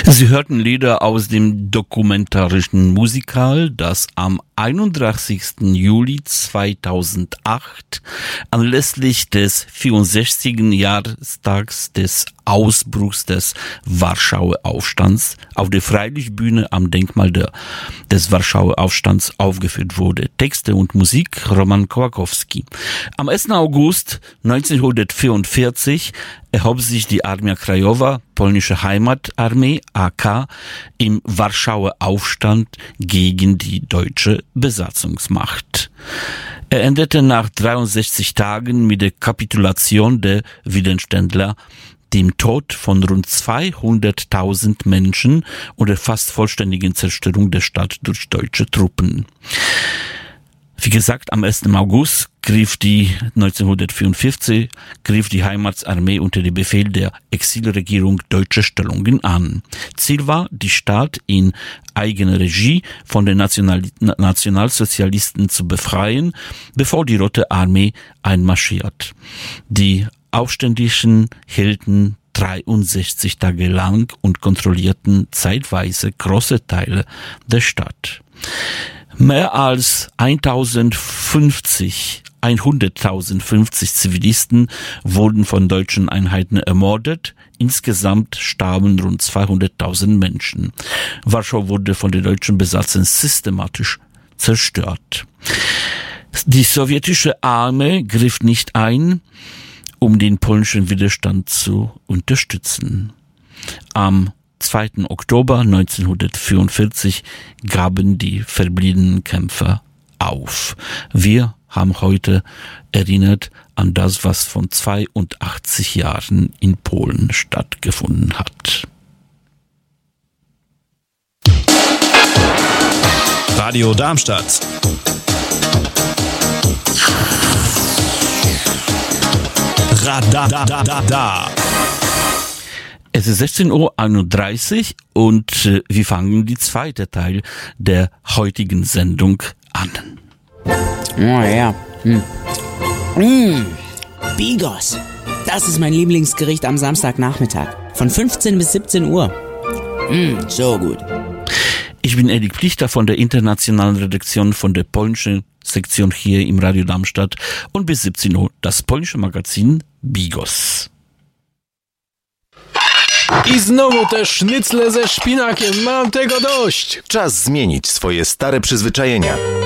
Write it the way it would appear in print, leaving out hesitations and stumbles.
Sie hörten Lieder aus dem dokumentarischen Musikal, das am 31. Juli 2008 anlässlich des 64. Jahrestags des Ausbruchs des Warschauer Aufstands auf der Freilichtbühne am Denkmal des Warschauer Aufstands aufgeführt wurde. Texte und Musik Roman Kołakowski. Am 1. August 1944 erhob sich die Armia Krajowa, polnische Heimatarmee, AK, im Warschauer Aufstand gegen die deutsche Besatzungsmacht. Er endete nach 63 Tagen mit der Kapitulation der Widerständler, dem Tod von rund 200.000 Menschen und der fast vollständigen Zerstörung der Stadt durch deutsche Truppen. Wie gesagt, am 1. August 1944 griff die Heimatsarmee unter dem Befehl der Exilregierung deutsche Stellungen an. Ziel war, die Stadt in eigener Regie von den Nationalsozialisten zu befreien, bevor die Rote Armee einmarschiert. Die Aufständischen hielten 63 Tage lang und kontrollierten zeitweise große Teile der Stadt. Mehr als 150 Zivilisten wurden von deutschen Einheiten ermordet. Insgesamt starben rund 200.000 Menschen. Warschau wurde von den deutschen Besatzern systematisch zerstört. Die sowjetische Armee griff nicht ein, um den polnischen Widerstand zu unterstützen. Am 2. Oktober 1944 gaben die verbliebenen Kämpfer auf. Wir haben heute erinnert an das, was vor 82 Jahren in Polen stattgefunden hat. Radio Darmstadt. Radar. Es ist 16:31 Uhr und wir fangen die zweite Teil der heutigen Sendung an. Oh ja. Bigos. Das ist mein Lieblingsgericht am Samstagnachmittag. Von 15 bis 17 Uhr. So gut. Ich bin Erik Plichter von der internationalen Redaktion von der polnischen Sektion hier im Radio Darmstadt und bis 17 Uhr das polnische Magazin Bigos. I znowu te sznycle ze szpinakiem, mam tego dość! Czas zmienić swoje stare przyzwyczajenia.